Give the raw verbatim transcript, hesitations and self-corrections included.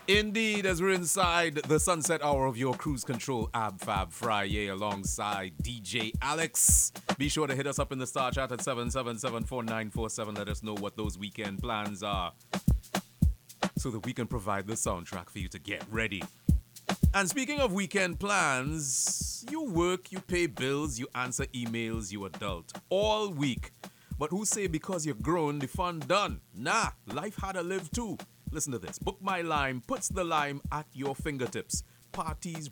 Indeed, as we're inside the sunset hour of your cruise control Ab Fab Friday alongside D J Alex. Be sure to hit us up in the Star Chat at seven seven seven, four nine four seven. Let us know what those weekend plans are so that we can provide the soundtrack for you to get ready. And speaking of weekend plans, you work, you pay bills, you answer emails, you adult all week. But who say because you're grown, the fun done? Nah, life had to live too. Listen to this. Book My Lime puts the lime at your fingertips. Parties,